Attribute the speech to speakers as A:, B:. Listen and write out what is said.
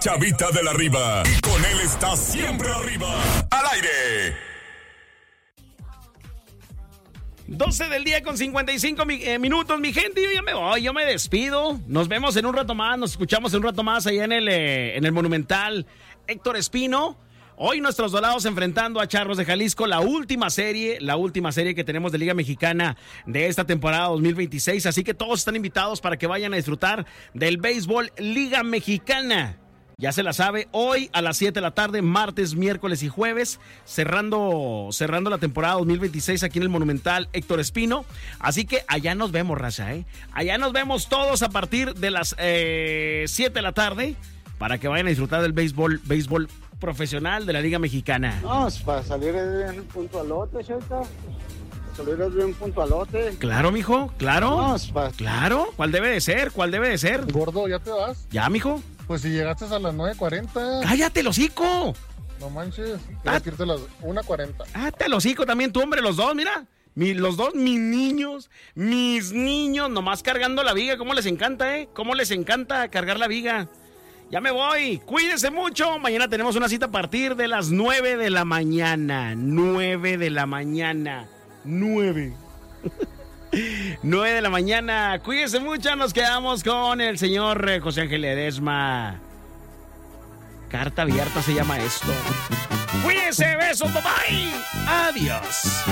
A: Chavita de la Riva. Y con él está siempre arriba. Al aire.
B: 12 del día con 55 minutos, mi gente. Yo ya me voy, yo me despido. Nos vemos en un rato más, nos escuchamos en un rato más allá en el Monumental Héctor Espino. Hoy nuestros Dorados enfrentando a Charros de Jalisco, la última serie que tenemos de Liga Mexicana de esta temporada 2026. Así que todos están invitados para que vayan a disfrutar del béisbol Liga Mexicana. Ya se la sabe, hoy a las 7 de la tarde, martes, miércoles y jueves, cerrando la temporada 2026 aquí en el Monumental Héctor Espino. Así que allá nos vemos, raza, ¿eh? Allá nos vemos todos a partir de las 7 de la tarde para que vayan a disfrutar del béisbol profesional de la Liga Mexicana.
C: No, es para salir bien puntualote, Cheta. Salir bien puntualote.
B: Claro, mijo, claro.
C: No, es para...
B: Claro, ¿cuál debe de ser?
D: Gordo, ¿ya te vas?
B: ¿Ya, mijo?
D: Pues si llegaste a las 9:40.
B: ¡Cállate el hocico!
D: No manches, tienes que irte a las 1:40.
B: ¡Cállate el hocico también tú, hombre! Los dos, mira. Los dos, mis niños, nomás cargando la viga. ¿Cómo les encanta, ¿Cómo les encanta cargar la viga? Ya me voy. Cuídense mucho. Mañana tenemos una cita a partir de las 9 de la mañana. 9 de la mañana. 9. 9 de la mañana. Cuídense mucho. Nos quedamos con el señor José Ángel Ledesma. Carta abierta se llama esto. Cuídense. Besos. Bye. Adiós.